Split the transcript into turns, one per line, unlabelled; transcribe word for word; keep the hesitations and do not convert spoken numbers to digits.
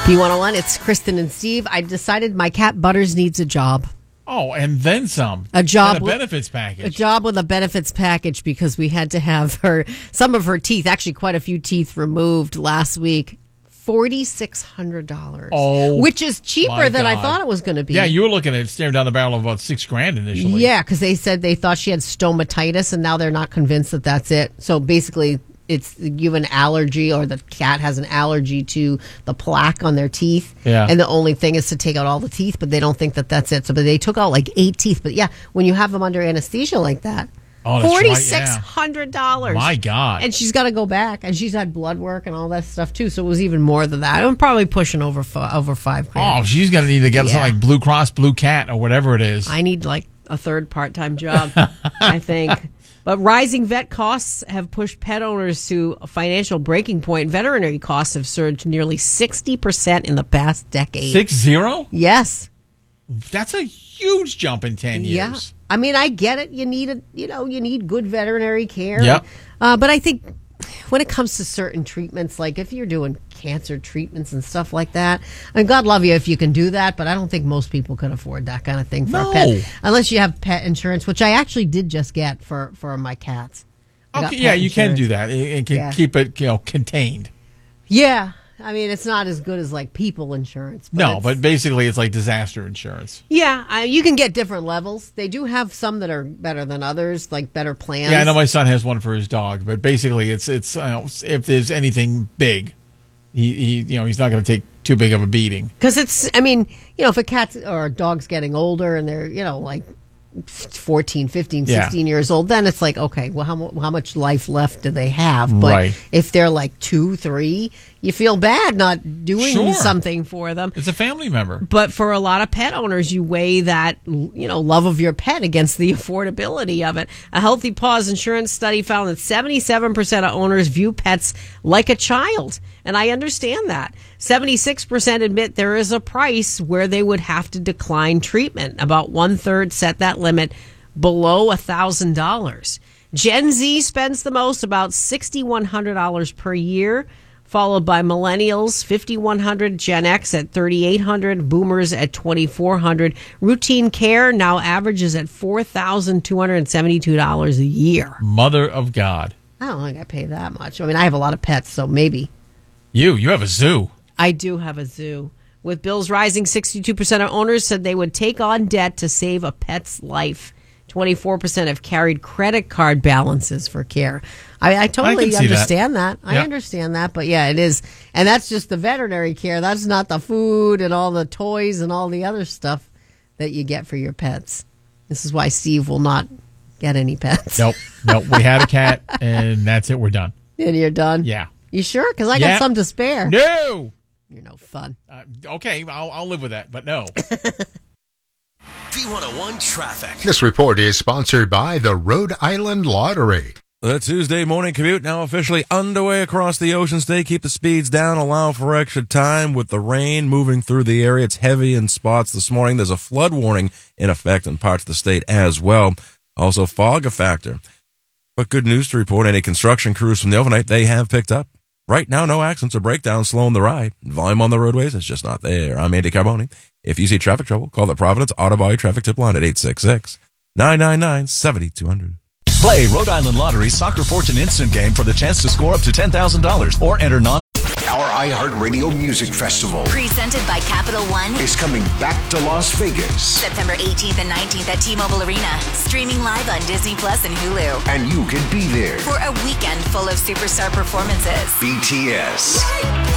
B one oh one, it's Kristen and Steve. I decided my cat Butters needs a job.
Oh, and then some.
A job.
And a
with-
benefits package.
A job with a benefits package because we had to have her, some of her teeth, actually quite a few teeth removed last week. four thousand six hundred dollars.
Oh,
which is cheaper
my
than I
God.
thought it was going to be.
Yeah, you were looking at staring down the barrel of about six grand initially.
Yeah, because they said they thought she had stomatitis, and now they're not convinced that that's it. So basically, it's you have an allergy, or the cat has an allergy to the plaque on their teeth.
Yeah.
And the only thing is to take out all the teeth, but they don't think that that's it. So but they took out like eight teeth. But yeah, when you have them under anesthesia like that,
Oh, that's right,
four thousand six hundred dollars.
My God.
And she's got to go back, and she's had blood work and all that stuff too. So it was even more than that. I'm probably pushing over f- over five grand.
Oh, she's going to need to get
Yeah.
something like Blue Cross Blue Cat or whatever it is.
I need like a third part-time job, I think. But rising vet costs have pushed pet owners to a financial breaking point. Veterinary costs have surged nearly sixty percent in the past decade.
Six zero?
Yes.
That's a huge jump in ten years.
Yeah. I mean, I get it. You need a, you know, you need good veterinary care.
Yep.
Uh, but I think when it comes to certain treatments, like if you're doing cancer treatments and stuff like that, I mean, God love you if you can do that, but I don't think most people can afford that kind of thing for
No.
a pet. Unless you have pet insurance, which I actually did just get for, for my cats. I got
Okay,
pet
yeah, you can
insurance.
do that. It, it can
Yeah.
keep it, you know, contained.
Yeah. I mean, it's not as good as like people insurance. But
No,
it's-
but basically it's like disaster insurance.
yeah, I, you can get different levels. They do have some that are better than others, like better plans.
Yeah, I know my son has one for his dog, but basically it's it's uh, if there's anything big, he, he you know he's not going to take too big of a beating.
Because it's, I mean, you know, if a cat or a dog's getting older and they're, you know, like fourteen, fifteen,
Yeah.
sixteen years old, then it's like, okay, well, how, mu- how much life left do they have? But
Right.
if they're like two, three, you feel bad not doing
Sure.
something for them.
It's a family member.
But for a lot of pet owners, you weigh that, you know, love of your pet against the affordability of it. A Healthy Paws insurance study found that seventy-seven percent of owners view pets like a child. And I understand that. seventy-six percent admit there is a price where they would have to decline treatment. About one third set that limit below one thousand dollars. Gen Z spends the most, about six thousand one hundred dollars per year, followed by millennials, five thousand one hundred dollars, Gen X at three thousand eight hundred dollars, boomers at two thousand four hundred dollars. Routine care now averages at four thousand two hundred seventy-two dollars a year.
Mother of God.
I don't think I pay that much. I mean, I have a lot of pets, so maybe.
You, you have a zoo.
I do have a zoo. With bills rising, sixty-two percent of owners said they would take on debt to save a pet's life. twenty-four percent have carried credit card balances for care. I, I totally
I can see
understand that. I
Yep.
understand that. But yeah, it is. And that's just the veterinary care. That's not the food and all the toys and all the other stuff that you get for your pets. This is why Steve will not get any pets.
Nope, nope. We had a cat, and that's it. We're done.
And you're done?
Yeah.
You sure? Because I
Yeah.
got some to spare.
No.
You're no fun.
Uh, okay, I'll, I'll live with that, but no.
B one oh one traffic.
This report is sponsored by the Rhode Island Lottery.
The Tuesday morning commute now officially underway across the Ocean State. Keep the speeds down, allow for extra time with the rain moving through the area. It's heavy in spots this morning. There's a flood warning in effect in parts of the state as well. Also, fog a factor. But good news to report, any construction crews from the overnight, they have picked up. Right now, no accidents or breakdowns slowing the ride. Volume on the roadways is just not there. I'm Andy Carboni. If you see traffic trouble, call the Providence Auto Body Traffic Tip Line at eight six six, nine nine nine, seven two zero zero.
Play Rhode Island Lottery's Soccer Fortune Instant Game for the chance to score up to ten thousand dollars or enter non.
Our iHeartRadio Music Festival
Presented by Capital One.
is coming back to Las Vegas,
September eighteenth and nineteenth at T-Mobile Arena. Streaming live on Disney Plus and Hulu.
and you can be there.
For a weekend full of superstar performances.
B T S,